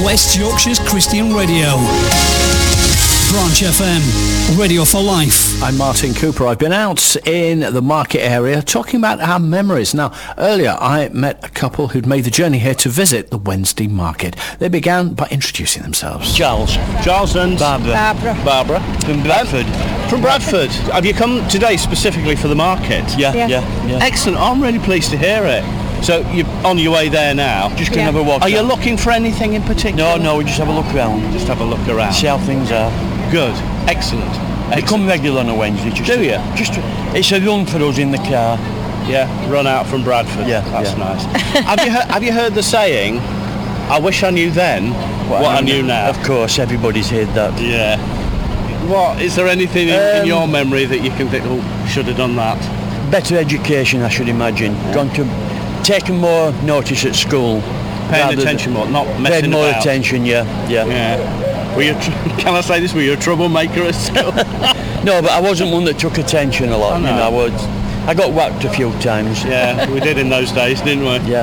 West Yorkshire's Christian radio. Branch FM, radio for life. I'm Martin Cooper. I've been out in the market area talking about our memories. Now, earlier I met a couple who'd made the journey here to visit the Wednesday market. They began by introducing themselves. Charles and Barbara. From Bradford. From Bradford. Have you come today specifically for the market? Yeah. Excellent. I'm really pleased to hear it. So you're on your way there now? Just going to have a walk. Are you looking for anything in particular? No, we just have a look around. Just have a look around. See how things are. Good. Excellent. We come regular on a Wednesday. Do you? It's a run for us in the car. Yeah, run out from Bradford. Yeah, that's nice. Have you heard the saying, I wish I knew then what I knew now? Of course, everybody's heard that. Yeah. What, is there anything in your memory that you can think, oh, should have done that? Better education, I should imagine. Taken more notice at school. Paying attention more, not messing more about. Attention, yeah. Were you, can I say this, were you a troublemaker at school? No, but I wasn't one that took attention a lot. I got whacked a few times. Yeah, we did in those days, didn't we? Yeah.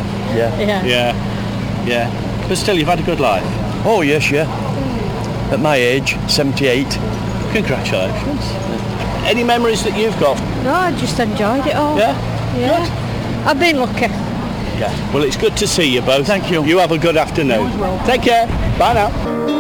But still, you've had a good life. Oh, yes, yeah. At my age, 78. Congratulations. Any memories that you've got? No, I just enjoyed it all. Yeah? Good. I've been lucky. Yeah. Well, it's good to see you both. Thank you. You have a good afternoon. You as well. Take care. Bye now.